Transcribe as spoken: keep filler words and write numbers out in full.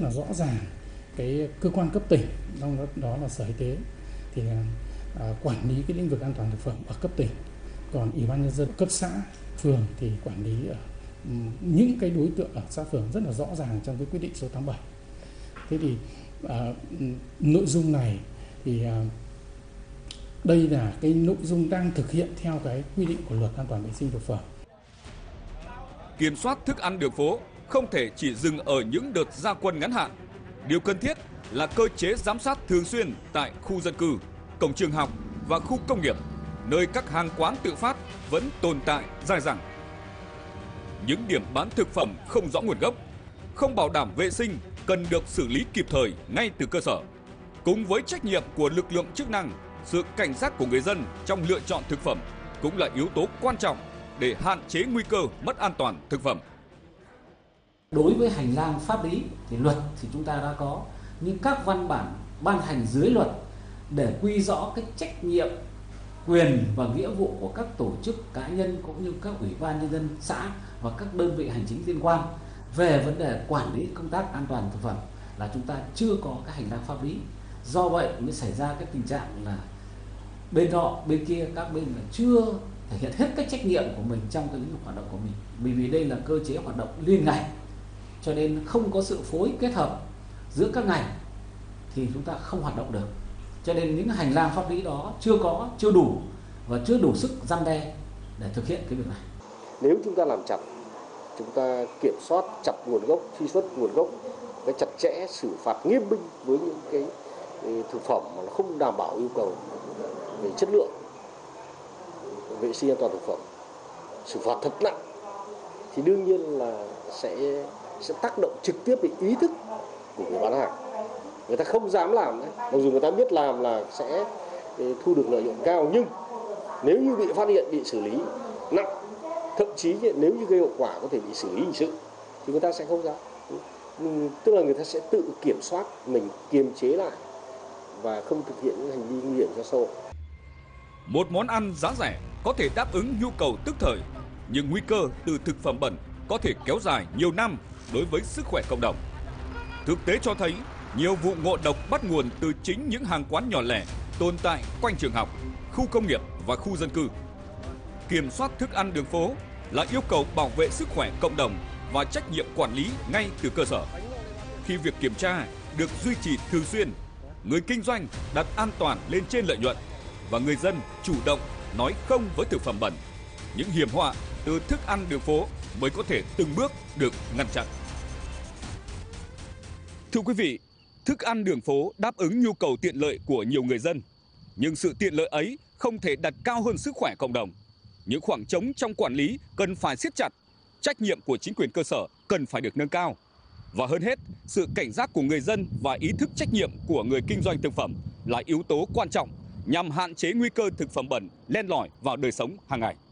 là rõ ràng cái cơ quan cấp tỉnh, trong đó, đó là Sở Y tế thì là à, quản lý cái lĩnh vực an toàn thực phẩm ở cấp tỉnh, còn Ủy ban nhân dân cấp xã, phường thì quản lý ở um, những cái đối tượng ở xã phường rất là rõ ràng trong cái quyết định số tám mươi bảy. Thế thì à, nội dung này thì à, đây là cái nội dung đang thực hiện theo cái quy định của Luật An toàn vệ sinh thực phẩm. Kiểm soát thức ăn đường phố không thể chỉ dừng ở những đợt ra quân ngắn hạn. Điều cần thiết là cơ chế giám sát thường xuyên tại khu dân cư, cổng trường học và khu công nghiệp, nơi các hàng quán tự phát vẫn tồn tại dai dẳng. Những điểm bán thực phẩm không rõ nguồn gốc, không bảo đảm vệ sinh cần được xử lý kịp thời ngay từ cơ sở. Cùng với trách nhiệm của lực lượng chức năng, sự cảnh giác của người dân trong lựa chọn thực phẩm cũng là yếu tố quan trọng để hạn chế nguy cơ mất an toàn thực phẩm. Đối với hành lang pháp lý thì luật thì chúng ta đã có, nhưng các văn bản ban hành dưới luật để quy rõ cái trách nhiệm, quyền và nghĩa vụ của các tổ chức cá nhân cũng như các ủy ban nhân dân xã và các đơn vị hành chính liên quan về vấn đề quản lý công tác an toàn thực phẩm là chúng ta chưa có cái hành lang pháp lý. Do vậy mới xảy ra cái tình trạng là bên nọ bên kia các bên là chưa thể hiện hết cái trách nhiệm của mình trong cái lĩnh vực hoạt động của mình, bởi vì đây là cơ chế hoạt động liên ngành, cho nên không có sự phối kết hợp giữa các ngành thì chúng ta không hoạt động được. Cho nên những hành lang pháp lý đó chưa có, chưa đủ và chưa đủ sức răn đe để thực hiện cái việc này. Nếu chúng ta làm chặt, chúng ta kiểm soát chặt nguồn gốc, truy xuất nguồn gốc, cái chặt chẽ, xử phạt nghiêm minh với những cái thực phẩm mà nó không đảm bảo yêu cầu về chất lượng, vệ sinh an toàn thực phẩm, xử phạt thật nặng, thì đương nhiên là sẽ sẽ tác động trực tiếp đến ý thức của người bán hàng. Người ta không dám làm đấy, mặc dù người ta biết làm là sẽ thu được lợi nhuận cao, nhưng nếu như bị phát hiện, bị xử lý nặng, thậm chí nếu như gây hậu quả có thể bị xử lý hình sự thì người ta sẽ không dám. Tức là người ta sẽ tự kiểm soát mình, kiềm chế lại và không thực hiện những hành vi nguy hiểm cho xã hội. Một món ăn giá rẻ có thể đáp ứng nhu cầu tức thời, nhưng nguy cơ từ thực phẩm bẩn có thể kéo dài nhiều năm đối với sức khỏe cộng đồng. Thực tế cho thấy nhiều vụ ngộ độc bắt nguồn từ chính những hàng quán nhỏ lẻ tồn tại quanh trường học, khu công nghiệp và khu dân cư. Kiểm soát thức ăn đường phố là yêu cầu bảo vệ sức khỏe cộng đồng và trách nhiệm quản lý ngay từ cơ sở. Khi việc kiểm tra được duy trì thường xuyên, người kinh doanh đặt an toàn lên trên lợi nhuận và người dân chủ động nói không với thực phẩm bẩn, những hiểm họa từ thức ăn đường phố mới có thể từng bước được ngăn chặn. Thưa quý vị, thức ăn đường phố đáp ứng nhu cầu tiện lợi của nhiều người dân, nhưng sự tiện lợi ấy không thể đặt cao hơn sức khỏe cộng đồng. Những khoảng trống trong quản lý cần phải siết chặt, trách nhiệm của chính quyền cơ sở cần phải được nâng cao. Và hơn hết, sự cảnh giác của người dân và ý thức trách nhiệm của người kinh doanh thực phẩm là yếu tố quan trọng nhằm hạn chế nguy cơ thực phẩm bẩn len lỏi vào đời sống hàng ngày.